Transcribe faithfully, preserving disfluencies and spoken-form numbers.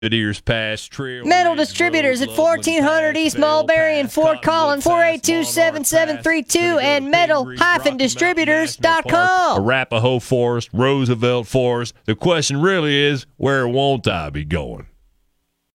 Deer's Pass Trail. Metal Distributors at fourteen hundred East Mulberry and Fort Collins, four eight two, seven seven three two, and metal dash distributors dot com. Arapahoe Forest, Roosevelt Forest. The question really is, where won't I be going?